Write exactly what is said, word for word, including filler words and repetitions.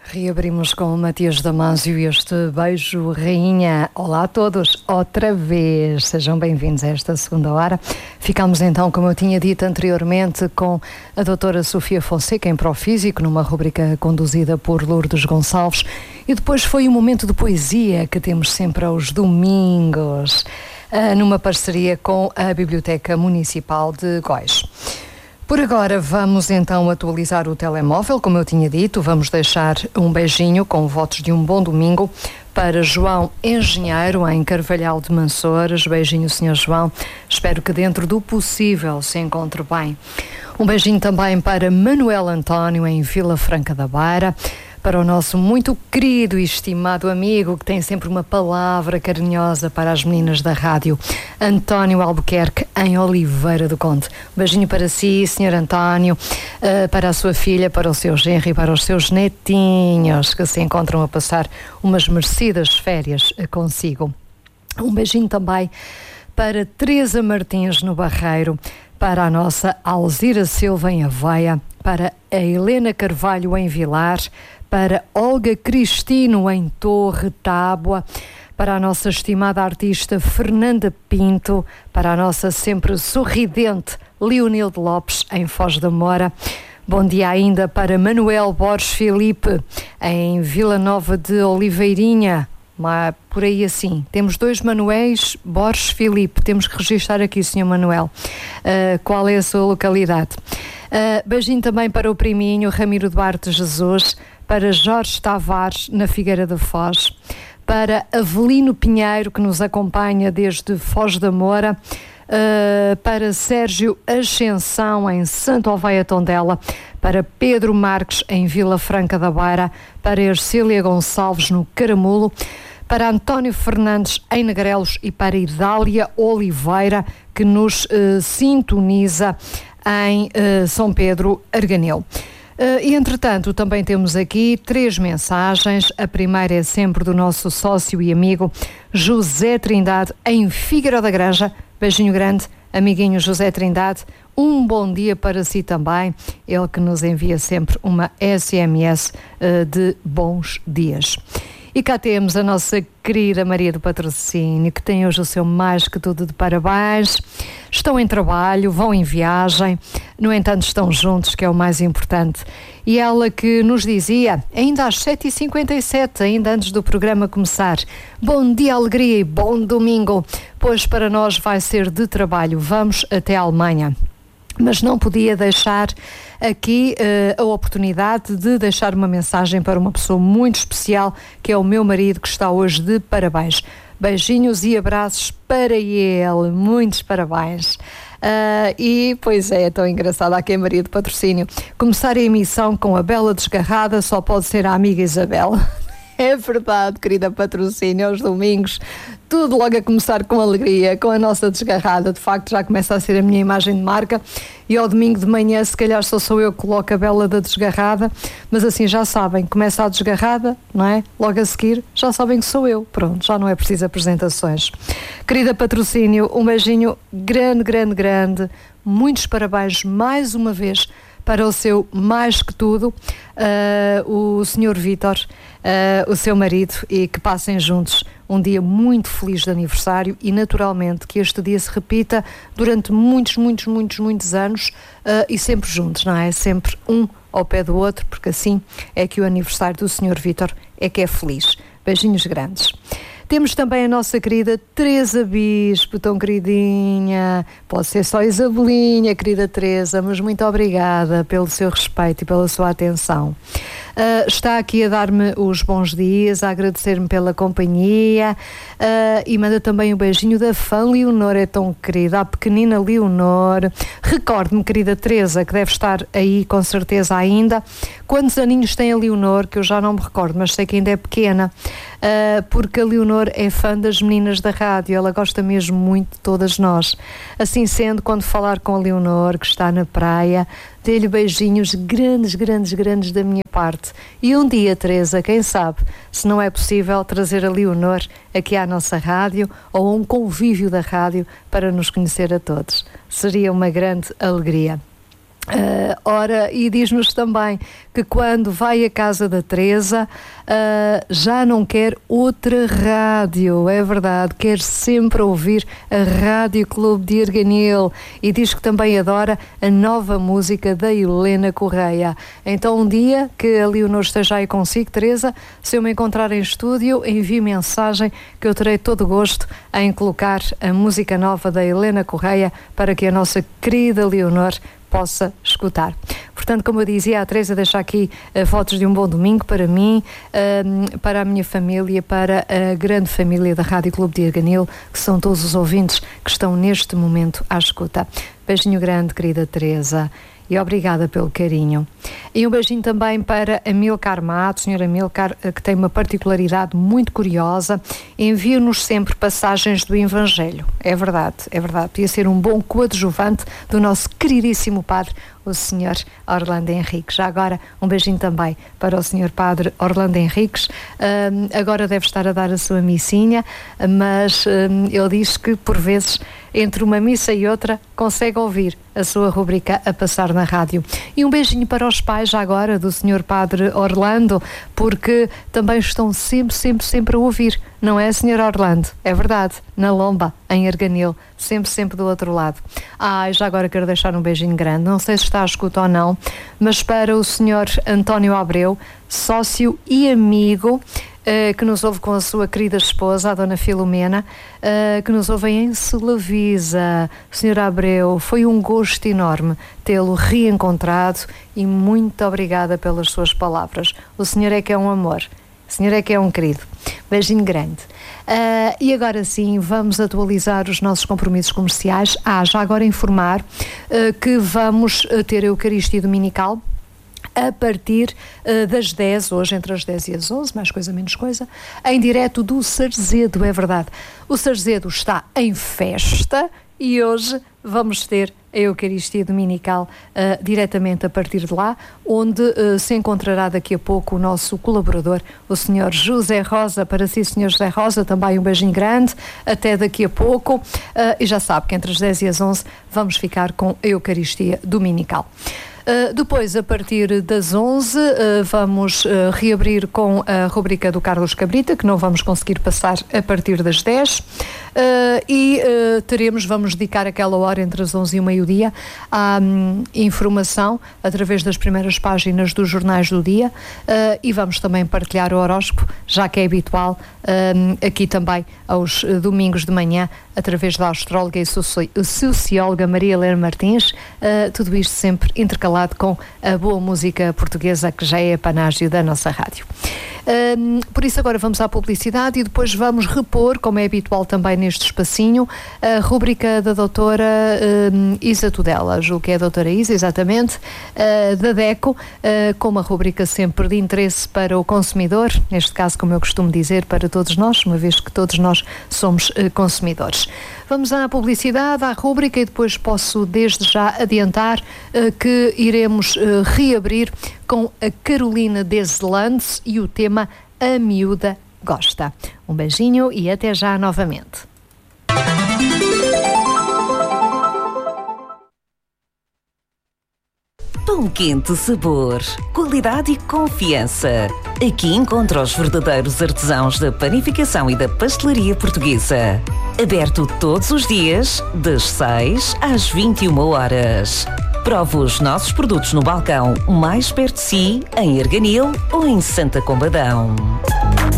Reabrimos com o Matias Damasio e este beijo, rainha. Olá a todos, outra vez. Sejam bem-vindos a esta segunda hora. Ficámos então, como eu tinha dito anteriormente, com a doutora Sofia Fonseca em Profísico, numa rubrica conduzida por Lourdes Gonçalves. E depois foi o momento de poesia que temos sempre aos domingos, numa parceria com a Biblioteca Municipal de Góis. Por agora vamos então atualizar o telemóvel, como eu tinha dito, vamos deixar um beijinho com votos de um bom domingo para João Engenheiro em Carvalhal de Mansores. Beijinho, senhor João, espero que dentro do possível se encontre bem. Um beijinho também para Manuel António em Vila Franca da Beira, para o nosso muito querido e estimado amigo, que tem sempre uma palavra carinhosa para as meninas da rádio, António Albuquerque, em Oliveira do Conde. Um beijinho para si, senhor António, para a sua filha, para o seu genro e para os seus netinhos, que se encontram a passar umas merecidas férias consigo. Um beijinho também para Teresa Martins, no Barreiro, para a nossa Alzira Silva, em Aveia, para a Helena Carvalho, em Vilar, para Olga Cristino em Torre Tábua, para a nossa estimada artista Fernanda Pinto, para a nossa sempre sorridente Leonilde Lopes em Foz da Mora. Bom dia ainda para Manuel Borges Filipe em Vila Nova de Oliveirinha. Mas por aí assim, temos dois Manuéis Borges Filipe, temos que registrar aqui, senhor Manuel, uh, qual é a sua localidade. Uh, beijinho também para o priminho Ramiro Duarte Jesus, para Jorge Tavares na Figueira da Foz, para Avelino Pinheiro, que nos acompanha desde Foz da Moura, uh, para Sérgio Ascensão em Santo Alveia Tondela, para Pedro Marques em Vila Franca da Beira, para Ercília Gonçalves no Caramulo, para António Fernandes em Negrelos e para Idália Oliveira, que nos uh, sintoniza em uh, São Pedro Arganil. Uh, e entretanto também temos aqui três mensagens. A primeira é sempre do nosso sócio e amigo José Trindade em Figueiró da Granja. Beijinho grande, amiguinho José Trindade, um bom dia para si também, ele que nos envia sempre uma S M S uh, de bons dias. E cá temos a nossa querida Maria do Patrocínio, que tem hoje o seu mais que tudo de parabéns. Estão em trabalho, vão em viagem, no entanto estão juntos, que é o mais importante. E ela que nos dizia, ainda às sete e cinquenta e sete, ainda antes do programa começar: bom dia, alegria e bom domingo, pois para nós vai ser de trabalho, vamos até a Alemanha. Mas não podia deixar aqui uh, a oportunidade de deixar uma mensagem para uma pessoa muito especial, que é o meu marido, que está hoje de parabéns. Beijinhos e abraços para ele, muitos parabéns. Uh, e, pois é, é tão engraçado, aqui é Maria de Patrocínio. Começar a emissão com a Bela Desgarrada só pode ser a amiga Isabel. É verdade, querida Patrocínio, aos domingos, tudo logo a começar com alegria, com a nossa Desgarrada. De facto, já começa a ser a minha imagem de marca. E ao domingo de manhã, se calhar só sou eu que coloco a Bela da Desgarrada. Mas assim, já sabem, começa a Desgarrada, não é? Logo a seguir, já sabem que sou eu. Pronto, já não é preciso apresentações. Querida Patrocínio, um beijinho grande, grande, grande. Muitos parabéns mais uma vez para o seu mais que tudo, uh, o senhor Vítor, uh, o seu marido, e que passem juntos um dia muito feliz de aniversário e naturalmente que este dia se repita durante muitos, muitos, muitos, muitos anos uh, e sempre juntos, não é? Sempre um ao pé do outro, porque assim é que o aniversário do senhor Vítor é que é feliz. Beijinhos grandes. Temos também a nossa querida Teresa Bispo, tão queridinha. Pode ser só Isabelinha, querida Teresa, mas muito obrigada pelo seu respeito e pela sua atenção. Uh, está aqui a dar-me os bons dias, a agradecer-me pela companhia uh, e manda também um beijinho da fã Leonor, é tão querida, a pequenina Leonor. Recorde-me, querida Teresa, que deve estar aí com certeza ainda. Quantos aninhos tem a Leonor, que eu já não me recordo, mas sei que ainda é pequena, uh, porque a Leonor é fã das meninas da rádio, ela gosta mesmo muito de todas nós. Assim sendo, quando falar com a Leonor, que está na praia, dê-lhe beijinhos grandes, grandes, grandes da minha parte. E um dia, Teresa, quem sabe, se não é possível trazer a Leonor aqui à nossa rádio ou a um convívio da rádio para nos conhecer a todos. Seria uma grande alegria. Uh, ora, e diz-nos também que quando vai à casa da Teresa uh, já não quer outra rádio, é verdade, quer sempre ouvir a Rádio Clube de Arganil, e diz que também adora a nova música da Helena Correia. Então um dia que a Leonor esteja aí consigo, Teresa, se eu me encontrar em estúdio, envie mensagem que eu terei todo o gosto em colocar a música nova da Helena Correia para que a nossa querida Leonor possa escutar. Portanto, como eu dizia, a Teresa deixa aqui uh, fotos de um bom domingo para mim, uh, para a minha família, para a grande família da Rádio Clube de Arganil, que são todos os ouvintes que estão neste momento à escuta. Beijinho grande, querida Teresa, e obrigada pelo carinho. E um beijinho também para Amilcar Mato, senhora Amilcar, que tem uma particularidade muito curiosa, envia-nos sempre passagens do Evangelho. É verdade, é verdade. Podia ser um bom coadjuvante do nosso queridíssimo padre, o senhor Orlando Henriques. Já agora, um beijinho também para o senhor padre Orlando Henriques. Um, agora deve estar a dar a sua missinha, mas um, ele diz que, por vezes, entre uma missa e outra, consegue ouvir a sua rubrica a passar na rádio. E um beijinho para os pais, já agora, do senhor padre Orlando, porque também estão sempre, sempre, sempre a ouvir. Não é, senhor Orlando? É verdade. Na Lomba, em Arganil. Sempre, sempre do outro lado. Ah, já agora quero deixar um beijinho grande. Não sei se está a escuta ou não, mas para o senhor António Abreu, sócio e amigo, Uh, que nos ouve com a sua querida esposa, a dona Filomena, uh, que nos ouve em Celavisa. senhor Abreu, foi um gosto enorme tê-lo reencontrado e muito obrigada pelas suas palavras. O senhor é que é um amor, o senhor é que é um querido. Beijinho grande. Uh, e agora sim, vamos atualizar os nossos compromissos comerciais. Ah, já agora informar uh, que vamos ter a Eucaristia Dominical a partir uh, das dez, hoje entre as dez e as onze, mais coisa menos coisa, em direto do Sarzedo, é verdade. O Sarzedo está em festa e hoje vamos ter a Eucaristia Dominical uh, diretamente a partir de lá, onde uh, se encontrará daqui a pouco o nosso colaborador, o senhor José Rosa. Para si, senhor José Rosa, também um beijinho grande, até daqui a pouco, uh, e já sabe que entre as dez e as onze vamos ficar com a Eucaristia Dominical. Uh, depois, a partir das onze, uh, vamos uh, reabrir com a rubrica do Carlos Cabrita, que não vamos conseguir passar a partir das dez, uh, e uh, teremos, vamos dedicar aquela hora entre as onze e o meio-dia à um, informação através das primeiras páginas dos jornais do dia, uh, e vamos também partilhar o horóscopo, já que é habitual, um, aqui também aos uh, domingos de manhã, através da astróloga e soci- socióloga Maria Helena Martins, uh, tudo isto sempre intercalado com a boa música portuguesa, que já é panágio da nossa rádio. Um, por isso agora vamos à publicidade e depois vamos repor, como é habitual também neste espacinho, a rúbrica da doutora um, Isa Tudela, julgo que é a doutora Isa, exatamente, uh, da DECO, uh, com uma rúbrica sempre de interesse para o consumidor, neste caso, como eu costumo dizer, para todos nós, uma vez que todos nós somos uh, consumidores. Vamos à publicidade, à rúbrica, e depois posso desde já adiantar uh, que iremos uh, reabrir com a Carolina Deslandes e o tema A Miúda Gosta. Um beijinho e até já novamente. Pão quente sabor, qualidade e confiança. Aqui encontra os verdadeiros artesãos da panificação e da pastelaria portuguesa. Aberto todos os dias, das seis às vinte e uma horas. Prove os nossos produtos no balcão mais perto de si, em Arganil ou em Santa Combadão.